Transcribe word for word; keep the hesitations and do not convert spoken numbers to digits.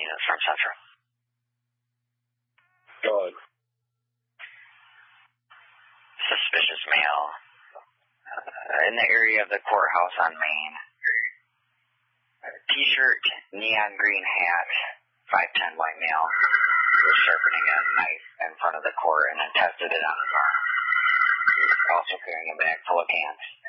units from Central. Go ahead. Suspicious male. Uh, in the area of the courthouse on Main. T-shirt, neon green hat, five ten white male. Was sharpening a knife in front of the court and then tested it on his arm. He was also carrying a bag full of cans.